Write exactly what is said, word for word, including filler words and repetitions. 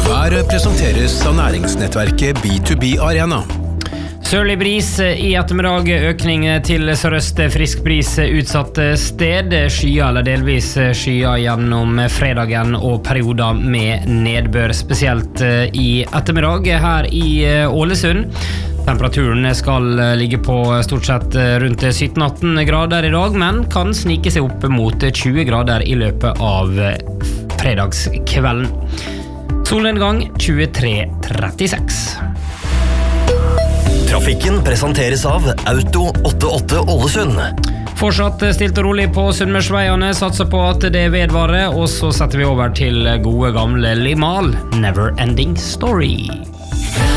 Været presenteres av næringsnettverket B to B Arena. Sørlig bris i ettermiddag, økning til sørøst, frisk bris utsatt sted, skyer eller delvis skyer gjennom fredagen og perioder med nedbør, spesielt i ettermiddag her i Ålesund. Temperaturen skal ligge på stort sett rundt sytten atten grader i dag, men kan snike seg opp mot tjue grader i løpet av fredagskvelden. Solnedgang tjuetre trettiseks. Trafikken presenteres av Auto åttiåtte Ålesund. Fortsatt stilt og rolig på Sunnmørsveiene, satser på at det vedvarer, og så setter vi over til gode gamle Limahl, Never Ending Story.